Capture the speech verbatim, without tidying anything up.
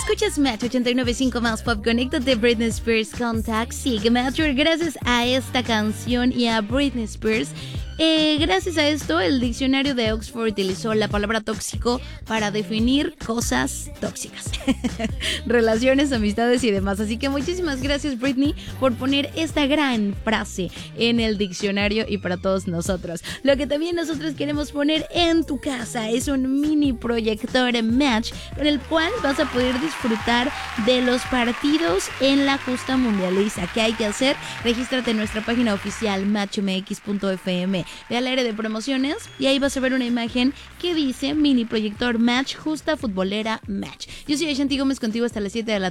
Escuchas Match ochenta y nueve punto cinco más Pop. Conéctate Britney Spears con Toxic Mature. Gracias a esta canción y a Britney Spears, eh, gracias a esto, el diccionario de Oxford utilizó la palabra tóxico para definir cosas tóxicas. Relaciones, amistades y demás. Así que muchísimas gracias, Britney, por poner esta gran frase en el diccionario y para todos nosotros. Lo que también nosotros queremos poner en tu casa es un mini proyector Match con el cual vas a poder disfrutar de los partidos en la justa mundialista. ¿Qué hay que hacer? Regístrate en nuestra página oficial match m x punto f m. Ve al área de promociones y ahí vas a ver una imagen que dice mini proyector Match justa futbolera Match. Yo soy Ashanti Gómez, contigo hasta las siete de la